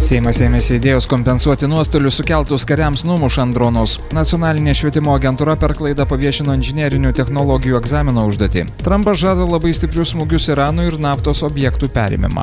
Seimas ėmėsi idėjos kompensuoti nuostolius sukeltus kariams numušant dronus. Nacionalinė švietimo agentūra per klaidą paviešino inžinerinių technologijų egzamino užduotį. Trumpas žada labai stiprius smūgius Iranui ir naftos objektų perėmimą.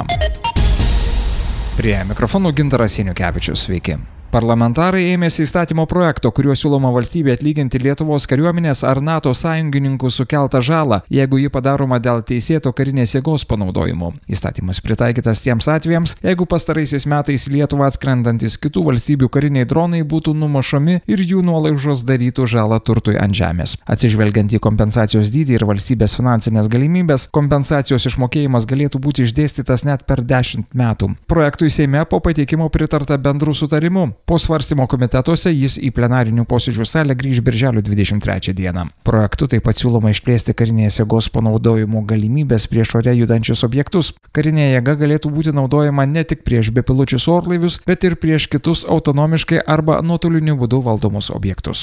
Prie mikrofonų Gintaras Siniukevičius, sveiki. Parlamentarai ėmėsi įstatymo projekto, kuriuo siūloma valstybė atlyginti Lietuvos kariuomenės ar NATO sąjungininkų sukeltą žalą, jeigu ji padaroma dėl teisėto karinės jėgos panaudojimo. Įstatymas pritaikytas tiems atvejams, jeigu pastaraisiais metais Lietuvą atskrendantis kitų valstybių kariniai dronai būtų numušami ir jų nuolaužos darytų žalą turtui ant žemės. Atsižvelgiant į kompensacijos dydį ir valstybės finansinės galimybės, kompensacijos išmokėjimas galėtų būti išdėstytas net per 10 metų. Projektui Seime po pateikimo pritarta bendrų sutarimų. Po svarstymo komitetuose jis į plenarinių posėdžių salę grįž birželio 23 dieną. Projektu taip pat siūloma išplėsti karinės jėgos panaudojimo galimybės prieš ore judančius objektus. Karinė jėga galėtų būti naudojama ne tik prieš bepiločius orlaivius, bet ir prieš kitus autonomiškai arba nuotoliniu būdu valdomus objektus.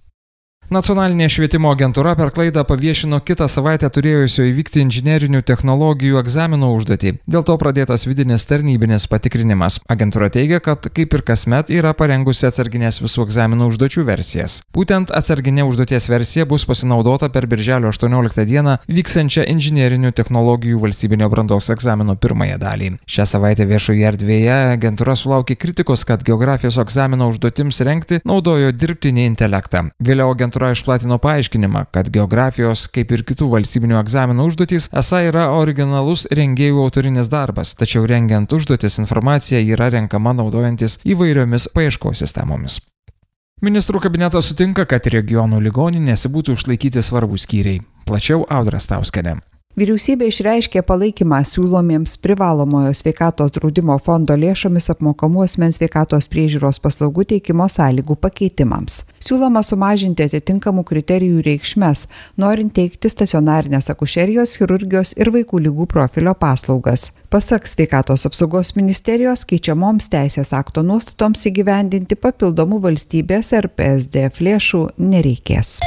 Nacionalinė švietimo agentūra per klaidą paviešino kitą savaitę turėjusio įvykti inžinerinių technologijų egzamino užduotį. Dėl to pradėtas vidinis tarnybinis patikrinimas. Agentūra teigia, kad kaip ir kasmet yra parengusi atsarginės visų egzaminų užduočių versijas. Būtent atsarginė užduoties versija bus pasinaudota per birželio 18 dieną vyksiančią inžinerinių technologijų valstybinio brandos egzamino pirmąją dalį. Šią savaitę viešoje erdvėje agentūra sulaukė kritikos, kad geografijos egzamino užduotims rengti naudojo dirbtinį intelektą. Vėliau agentūra išplatino paaiškinimą, kad geografijos, kaip ir kitų valstybinių egzaminų užduotys, esą yra originalus rengėjų autorinis darbas, tačiau rengiant užduotis informacija yra renkama naudojantis įvairiomis paieškos sistemomis. Ministrų kabinetas sutinka, kad regionų ligoninėse būtų išlaikyti svarbūs skyriai. Plačiau Audra Stauskienė. Vyriausybė išreiškė palaikymą siūlomiems privalomojo sveikatos draudimo fondo lėšomis apmokamų asmens sveikatos priežiūros paslaugų teikimo sąlygų pakeitimams. Siūloma sumažinti atitinkamų kriterijų reikšmes, norint teikti stacionarinės akušerijos, chirurgijos ir vaikų ligų profilio paslaugas. Pasak Sveikatos apsaugos ministerijos, keičiamoms teisės akto nuostatoms įgyvendinti papildomų valstybės ar PSDF lėšų nereikės.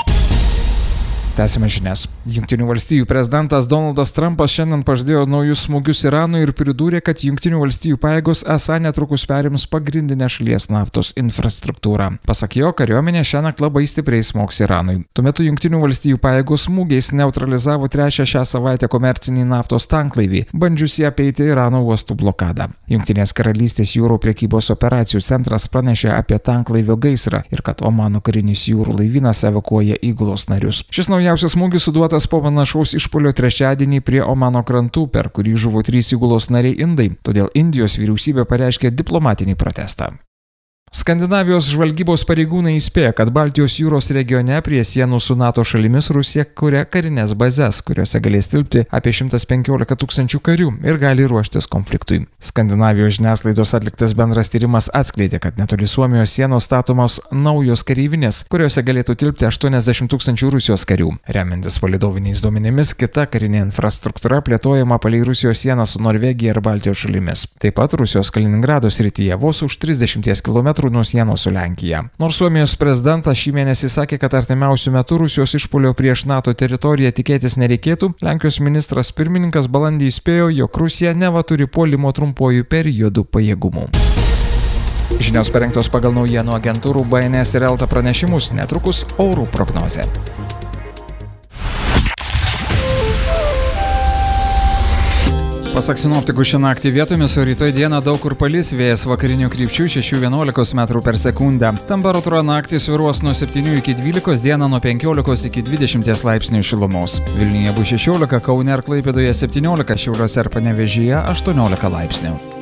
Tęsime žinias. Jungtinių valstijų prezidentas Donaldas Trumpas šiandien pažadėjo naujus smūgius Iranui ir pridūrė, kad Jungtinių valstijų pajėgos esą netrukus perims pagrindinę šalies naftos infrastruktūrą. Pasak jo, kariuomenė šiąnakt labai stipriai smogs Iranui. Tuo metu Jungtinių valstijų pajėgos smūgiais neutralizavo trečią šią savaitę komercinį naftos tanklaivį, bandžiusį apeiti Irano uostų blokadą. Jungtinės karalystės jūrų prekybos operacijų centras pranešė apie tanklaivio gaisrą ir kad Omano karinis jūrų laivynas evakuoja įgulos narius. Šis naujausias smūgis suduotas po panašaus išpuolio trečiadienį prie Omano krantų, per kurį žuvo 3 įgulos nariai indai. Todėl Indijos vyriausybė pareiškė diplomatinį protestą. Skandinavijos žvalgybos pareigūnai įspėja, kad Baltijos jūros regione prie sienų su NATO šalimis Rusija kuria karinės bazes, kuriuose galės tilpti apie 115 000 karių ir gali ruoštis konfliktui. Skandinavijos žiniasklaidos atliktas bendras tyrimas atskleidė, kad netoli Suomijos sienos statomos naujos kareivinės, kuriuose galėtų tilpti 80 000 Rusijos karių. Remiantis palydoviniais duomenimis, kita karinė infrastruktūra plėtojama palei Rusijos sieną su Norvegija ir Baltijos šalimis. Taip pat Rusijos Kaliningrado srityje vos už 30 km nuo sienos su Lenkija. Nors Suomijos prezidentas šį mėnesį sakė, kad artimiausių metų Rusijos išpuolio prieš NATO teritoriją tikėtis nereikėtų, Lenkijos ministras pirmininkas balandį įspėjo, jog Rusija neva turi puolimo trumpuoju periodu pajėgumų. Žinios parengtos pagal naujienų agentūrų BNS ir Elta pranešimus, netrukus orų prognozė. Pasak sinoptikų, šią naktį vietomis, o rytoj dieną daug kur palis, vėjas vakarinių krypčių 6–11 m/s. Temperatūra naktį svyruos nuo 7 iki 12, dieną nuo 15 iki 20 laipsnių šilumos. Vilniuje bus 16, Kaune ir Klaipėdoje 17, Šiauliuose ir Panevėžyje 18 laipsnių.